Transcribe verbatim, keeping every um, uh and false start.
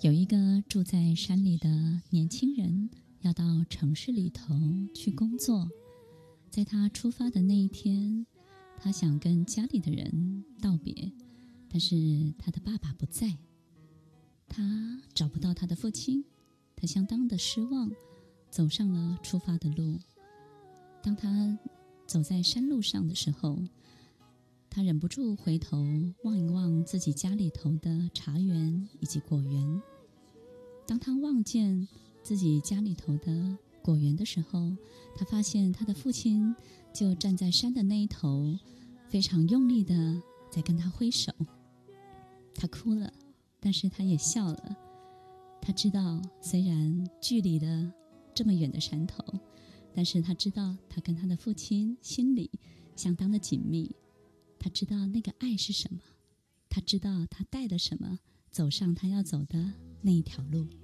有一个住在山里的年轻人要到城市里头去工作，在他出发的那一天，他想跟家里的人道别，但是他的爸爸不在，他找不到他的父亲，他相当的失望，走上了出发的路。当他走在山路上的时候，他忍不住回头望一望自己家里头的茶园以及果园。当他望见自己家里头的果园的时候，他发现他的父亲就站在山的那一头，非常用力的在跟他挥手。他哭了，但是他也笑了。他知道虽然距离了这么远的山头，但是他知道他跟他的父亲心里相当的紧密。他知道那个爱是什么，他知道他带了什么走上他要走的那一条路。